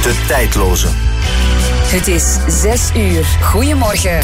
De tijdloze. Het is 6 uur. Goedemorgen.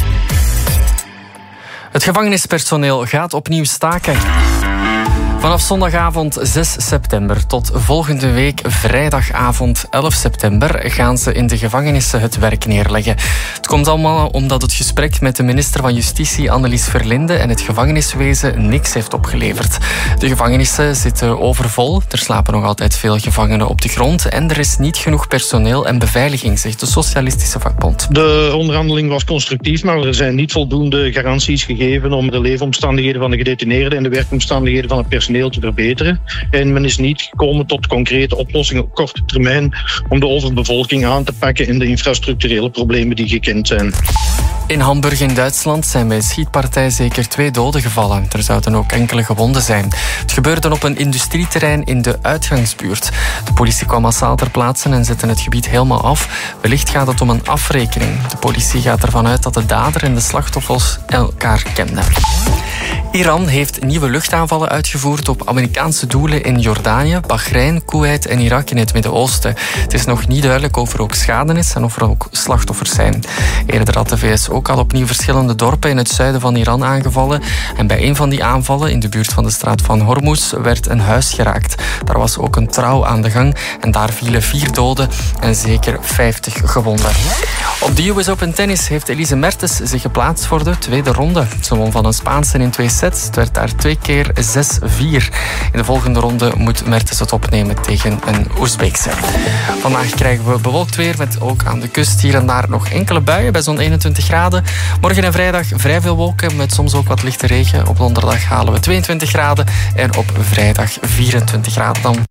Het gevangenispersoneel gaat opnieuw staken. Vanaf zondagavond 6 september tot volgende week vrijdagavond 11 september gaan ze in de gevangenissen het werk neerleggen. Het komt allemaal omdat het gesprek met de minister van Justitie Annelies Verlinde en het gevangeniswezen niks heeft opgeleverd. De gevangenissen zitten overvol, er slapen nog altijd veel gevangenen op de grond en er is niet genoeg personeel en beveiliging, zegt de Socialistische Vakbond. De onderhandeling was constructief, maar er zijn niet voldoende garanties gegeven om de leefomstandigheden van de gedetineerden en de werkomstandigheden van het personeel te verbeteren. En men is niet gekomen tot concrete oplossingen op korte termijn om de overbevolking aan te pakken en de infrastructurele problemen die gekend zijn. In Hamburg in Duitsland zijn bij een schietpartij zeker 2 doden gevallen. Er zouden ook enkele gewonden zijn. Het gebeurde op een industrieterrein in de uitgangsbuurt. De politie kwam massaal ter plaatse en zette het gebied helemaal af. Wellicht gaat het om een afrekening. De politie gaat ervan uit dat de dader en de slachtoffers elkaar kenden. Iran heeft nieuwe luchtaanvallen uitgevoerd op Amerikaanse doelen in Jordanië, Bahrein, Kuwait en Irak in het Midden-Oosten. Het is nog niet duidelijk of er ook schade is en of er ook slachtoffers zijn. Eerder had de VS ook al opnieuw verschillende dorpen in het zuiden van Iran aangevallen. En bij een van die aanvallen, in de buurt van de straat van Hormuz, werd een huis geraakt. Daar was ook een trouw aan de gang en daar vielen 4 doden en zeker 50 gewonden. Op de US Open Tennis heeft Elise Mertens zich geplaatst voor de tweede ronde. Ze won van een Spaanse in 2 sets. Het werd daar 2 keer 6-4. In de volgende ronde moet Mertens het opnemen tegen een Oezbeekse. Vandaag krijgen we bewolkt weer met ook aan de kust hier en daar nog enkele buien bij zo'n 21 graden. Morgen en vrijdag vrij veel wolken met soms ook wat lichte regen. Op donderdag halen we 22 graden en op vrijdag 24 graden dan.